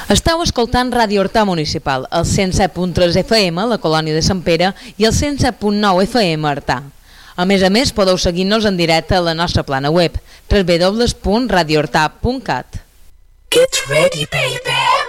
Estau escoltant Ràdio Horta Municipal, el 107.3 FM, la colònia de Sant Pere, i el 107.9 FM, Artà. A més, podeu seguir-nos en directe a la nostra plana web, www.radiohorta.cat. Get ready, baby!